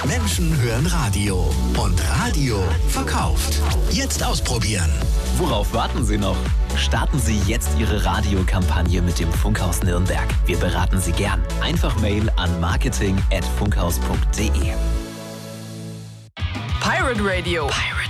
Menschen hören Radio und Radio verkauft. Jetzt ausprobieren. Worauf warten Sie noch? Starten Sie jetzt Ihre Radiokampagne mit dem Funkhaus Nürnberg. Wir beraten Sie gern. Einfach Mail an marketing@funkhaus.de. Pirate Radio.